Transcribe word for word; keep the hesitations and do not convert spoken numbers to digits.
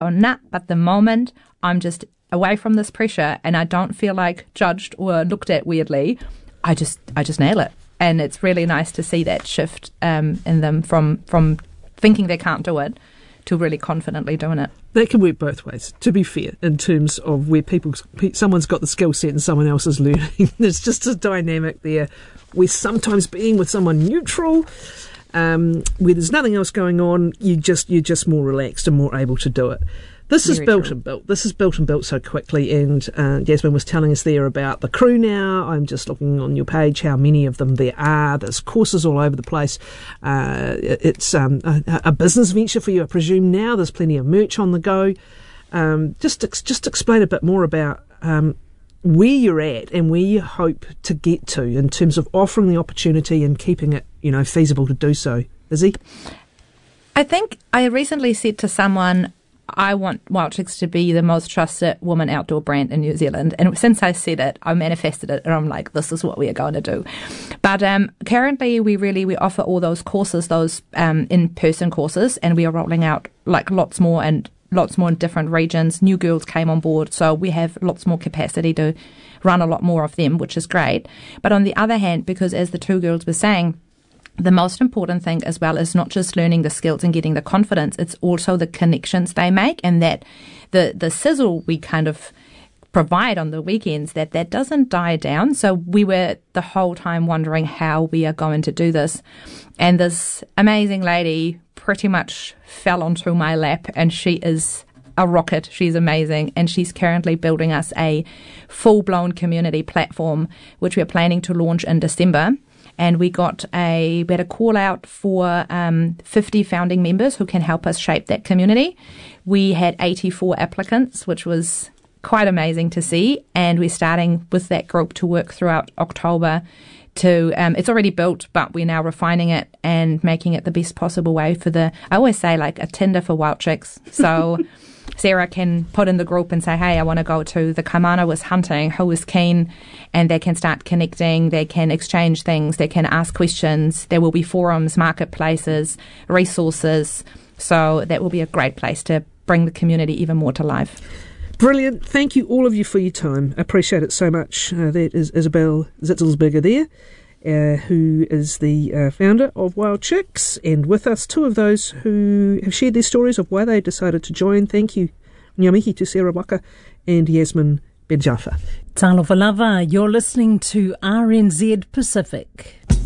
nah, but the moment I'm just away from this pressure and I don't feel like judged or looked at weirdly, I just I just nail it. And it's really nice to see that shift um, in them from from thinking they can't do it to really confidently doing it. That can work both ways, to be fair, in terms of where people, someone's got the skill set and someone else is learning. There's just a dynamic there where sometimes being with someone neutral, um, where there's nothing else going on, you just, you're just more relaxed and more able to do it. This is Very built true. and built. This is built and built so quickly. And uh, Jasmine was telling us there about the crew now. I'm just looking on your page how many of them there are. There's courses all over the place. Uh, it's um, a, a business venture for you, I presume, now. There's plenty of merch on the go. Um, just, ex- just explain a bit more about um, where you're at and where you hope to get to in terms of offering the opportunity and keeping it, you know, feasible to do so. Izzy? I think I recently said to someone, I want Wild Chicks to be the most trusted woman outdoor brand in New Zealand. And since I said it, I manifested it. And I'm like, this is what we are going to do. But um, currently, we really, we offer all those courses, those um, in-person courses. And we are rolling out like lots more and lots more in different regions. New girls came on board. So we have lots more capacity to run a lot more of them, which is great. But on the other hand, because as the two girls were saying, the most important thing as well is not just learning the skills and getting the confidence, it's also the connections they make, and that the, the sizzle we kind of provide on the weekends, that that doesn't die down. So we were the whole time wondering how we are going to do this. And this amazing lady pretty much fell onto my lap, and she is a rocket. She's amazing. And she's currently building us a full-blown community platform, which we're planning to launch in December. And we got a better call out for um, fifty founding members who can help us shape that community. We had eighty-four applicants, which was quite amazing to see. And we're starting with that group to work throughout October to, um, it's already built, but we're now refining it and making it the best possible way for the, I always say like a Tinder for Wild Chicks. So Sarah can put in the group and say, hey, I want to go to the Kaimana was hunting, who is keen, and they can start connecting, they can exchange things, they can ask questions, there will be forums, marketplaces, resources, so that will be a great place to bring the community even more to life. Brilliant. Thank you, all of you, for your time. I appreciate it so much. Uh, that is Isabel Zitzelsberger there, uh, who is the uh, founder of Wild Chicks, and with us, two of those who have shared their stories of why they decided to join. Thank you, ngā mihi to Sarah Waka and Yasmin Benjafa. Talofa lava, you're listening to R N Z Pacific.